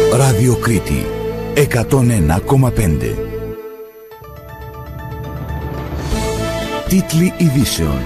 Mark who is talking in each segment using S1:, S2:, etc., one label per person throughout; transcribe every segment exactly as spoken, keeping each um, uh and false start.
S1: Ράδιο Κρήτη εκατόν ένα κόμμα πέντε. Τίτλοι ειδήσεων.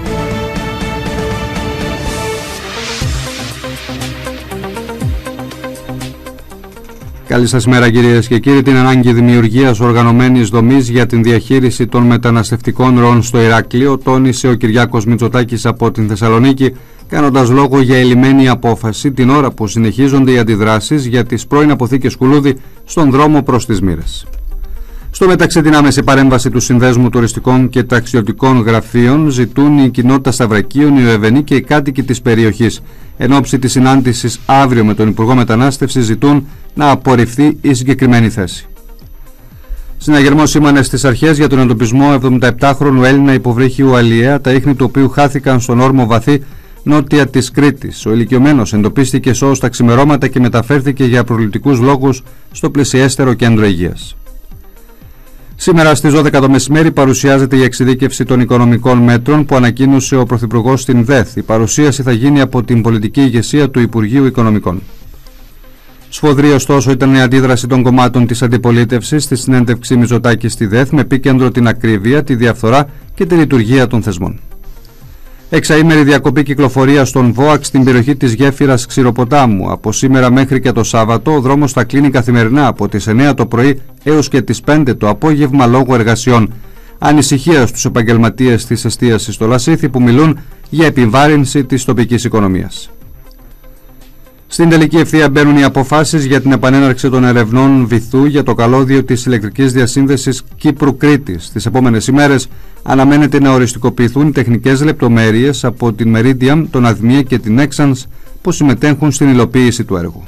S2: Καλή σας μέρα κυρίες και κύριοι. Την ανάγκη δημιουργίας οργανωμένης δομής για την διαχείριση των μεταναστευτικών ροών στο Ηράκλειο τόνισε ο Κυριάκος Μητσοτάκης από την Θεσσαλονίκη, κάνοντας λόγο για ελλειμένη απόφαση την ώρα που συνεχίζονται οι αντιδράσεις για τις πρώην αποθήκες Κουλούδη στον δρόμο προς τις Μοίρες. Στο μεταξύ, την άμεση παρέμβαση του Συνδέσμου Τουριστικών και Ταξιδιωτικών Γραφείων ζητούν η κοινότητα Σταυρακίων, οι Οεβενοί και οι κάτοικοι της περιοχής. Εν ώψη της συνάντησης αύριο με τον Υπουργό Μετανάστευσης ζητούν να απορριφθεί η συγκεκριμένη θέση. Συναγερμός σήμανε στις αρχές για τον εντοπισμό εβδομηνταεπτάχρονου Έλληνα υποβρύχιου αλλιέα, τα ίχνη του οποίου χάθηκαν στον όρμο Βαθύ, νότια της Κρήτης. Ο ηλικιωμένος εντοπίστηκε σώος τα ξημερώματα και μεταφέρθηκε για προληπτικούς λόγους στο πλησιέστερο κέντρο υγείας. Σήμερα στις δώδεκα το μεσημέρι παρουσιάζεται η εξειδίκευση των οικονομικών μέτρων που ανακοίνωσε ο Πρωθυπουργός στην ΔΕΘ. Η παρουσίαση θα γίνει από την πολιτική ηγεσία του Υπουργείου Οικονομικών. Σφοδρή ωστόσο ήταν η αντίδραση των κομμάτων της αντιπολίτευσης στη συνέντευξη Μητσοτάκη στη ΔΕΘ, με επίκεντρο την ακρίβεια, τη διαφθορά και τη λειτουργία των θεσμών. Εξαήμερη διακοπή κυκλοφορία στον ΒΟΑΚ στην περιοχή της γέφυρας Ξηροποτάμου. Από σήμερα μέχρι και το Σάββατο ο δρόμος θα κλείνει καθημερινά από τις εννέα το πρωί έως και τις πέντε το απόγευμα λόγω εργασιών. Ανησυχία στους επαγγελματίες της εστίασης στο Λασίθι που μιλούν για επιβάρυνση της τοπικής οικονομίας. Στην τελική ευθεία μπαίνουν οι αποφάσεις για την επανέναρξη των ερευνών βυθού για το καλώδιο της ηλεκτρικής διασύνδεσης Κύπρου-Κρήτης. Τις επόμενες ημέρες αναμένεται να οριστικοποιηθούν οι τεχνικές λεπτομέρειες από την Meridiam, τον Αδμία και την Nexans που συμμετέχουν στην υλοποίηση του έργου.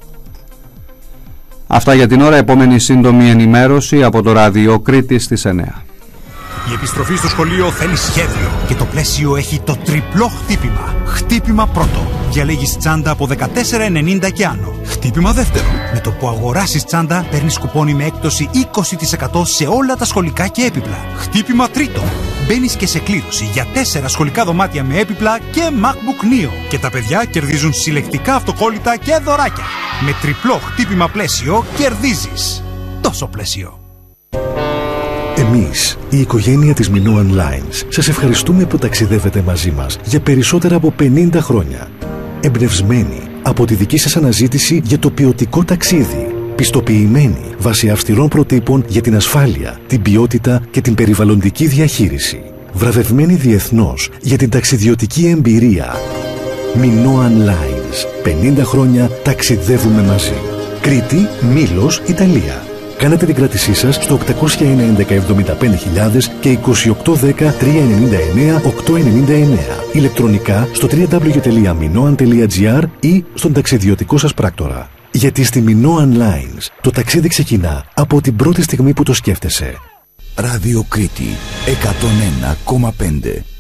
S2: Αυτά για την ώρα. Επόμενη σύντομη ενημέρωση από το Ράδιο Κρήτη στις εννέα.
S3: Η επιστροφή στο σχολείο θέλει σχέδιο και το πλαίσιο έχει το τριπλό χτύπημα. Χτύπημα πρώτο. Διαλέγεις τσάντα από δεκατέσσερα ενενήντα και άνω. Χτύπημα δεύτερο. Με το που αγοράσεις τσάντα παίρνεις κουπόνι με έκπτωση είκοσι τοις εκατό σε όλα τα σχολικά και έπιπλα. Χτύπημα τρίτο. Μπαίνεις και σε κλήρωση για τέσσερα σχολικά δωμάτια με έπιπλα και MacBook Neo. Και τα παιδιά κερδίζουν συλλεκτικά αυτοκόλλητα και δωράκια. Με τριπλό χτύπημα πλαίσιο κερδίζεις. Τόσο πλαίσιο.
S4: Εμείς, η οικογένεια της Minoan Lines, σας ευχαριστούμε που ταξιδεύετε μαζί μας για περισσότερα από πενήντα χρόνια. Εμπνευσμένοι από τη δική σας αναζήτηση για το ποιοτικό ταξίδι. Πιστοποιημένοι βάσει αυστηρών προτύπων για την ασφάλεια, την ποιότητα και την περιβαλλοντική διαχείριση. Βραβευμένοι διεθνώς για την ταξιδιωτική εμπειρία. Minoan Lines. πενήντα χρόνια ταξιδεύουμε μαζί. Κρήτη, Μήλος, Ιταλία. Κάνετε την κράτησή σας στο οκτακόσια ενενήντα εβδομήντα πέντε χιλιάδες και είκοσι οκτώ δέκα τριακόσια ενενήντα εννέα οκτακόσια ενενήντα εννέα. Ηλεκτρονικά στο double-u double-u double-u τελεία minoan τελεία gr ή στον ταξιδιωτικό σας πράκτορα. Γιατί στη Minoan Lines το ταξίδι ξεκινά από την πρώτη στιγμή που το σκέφτεσαι.
S1: Ράδιο Κρήτη εκατόν ένα κόμμα πέντε.